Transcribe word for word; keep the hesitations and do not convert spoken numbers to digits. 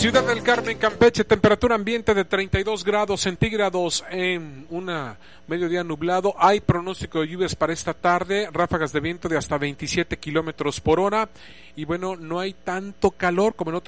Ciudad del Carmen, Campeche, temperatura ambiente de treinta y dos grados centígrados en un mediodía nublado. Hay pronóstico de lluvias para esta tarde, ráfagas de viento de hasta veintisiete kilómetros por hora. Y bueno, no hay tanto calor como en otros